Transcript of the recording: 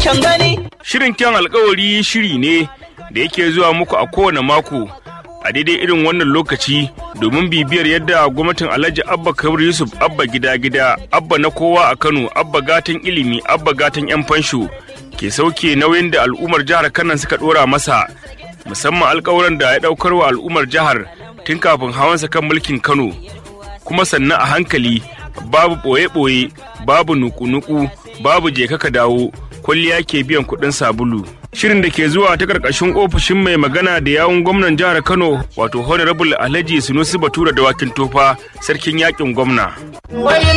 kyan gani. Shirin kyan alkawari shiri ne da yake zuwa muku a kowane mako a daidai irin wannan lokaci domin bibiyar yadda gwamnatin Alhaji Abba Kabir Yusuf Abba gida-gida, Abba na kowa a Kano, Abba gatan ilimi, Abba gatan 'yan fansho ke sauke nauyin da al'ummar jihar Kano suka dora masa, musamman alkawuran da ya daukar wa al'ummar jihar tun kafin hawansa kan mulkin Kano. Kuma sannan a hankali, babu ɓoye-ɓoye, babu nuku-nuku, babu je ka dawo, kwalliya ke biyan kuɗin sabulu. Shirin da ke zuwa ta ƙarƙashin ofishin mai magana da yawun gwamnan jihar Kano, wato Honorable Alhaji Sunusi Batura Dawakin Tofa, sarkin yakin gwamna.